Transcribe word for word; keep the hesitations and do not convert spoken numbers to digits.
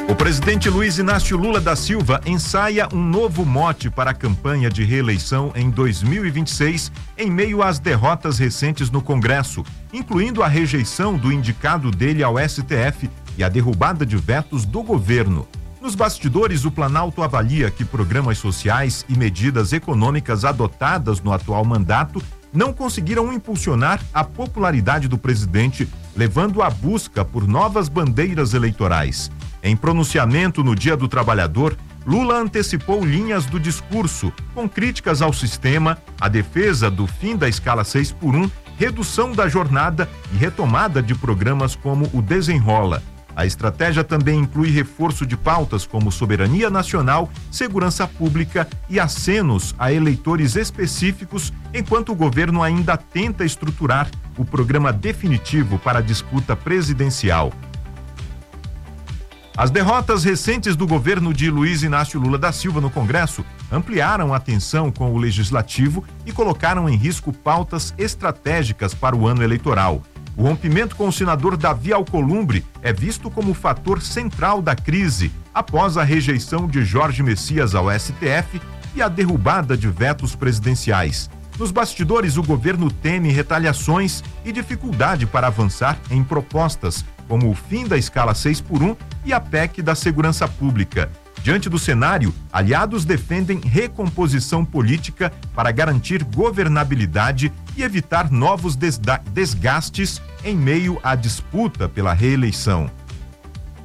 O presidente Luiz Inácio Lula da Silva ensaia um novo mote para a campanha de reeleição em dois mil e vinte e seis, em meio às derrotas recentes no Congresso, incluindo a rejeição do indicado dele ao S T F e a derrubada de vetos do governo. Nos bastidores, o Planalto avalia que programas sociais e medidas econômicas adotadas no atual mandato não conseguiram impulsionar a popularidade do presidente, levando à busca por novas bandeiras eleitorais. Em pronunciamento no Dia do Trabalhador, Lula antecipou linhas do discurso, com críticas ao sistema, a defesa do fim da escala seis por um, redução da jornada e retomada de programas como o Desenrola. A estratégia também inclui reforço de pautas como soberania nacional, segurança pública e acenos a eleitores específicos, enquanto o governo ainda tenta estruturar o programa definitivo para a disputa presidencial. As derrotas recentes do governo de Luiz Inácio Lula da Silva no Congresso ampliaram a tensão com o Legislativo e colocaram em risco pautas estratégicas para o ano eleitoral. O rompimento com o senador Davi Alcolumbre é visto como fator central da crise, após a rejeição de Jorge Messias ao S T F e a derrubada de vetos presidenciais. Nos bastidores, o governo teme retaliações e dificuldade para avançar em propostas, como o fim da escala seis por um e a P E C da Segurança Pública. Diante do cenário, aliados defendem recomposição política para garantir governabilidade e evitar novos desgastes em meio à disputa pela reeleição.